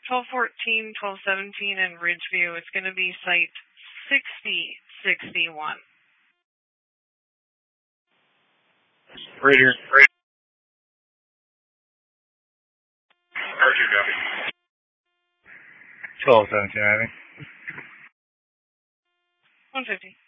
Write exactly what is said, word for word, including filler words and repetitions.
twelve fourteen, twelve seventeen in Ridgeview. It's going to be site sixty sixty-one. Right here. Right. Archer copy. twelve seventeen, I think. one fifty.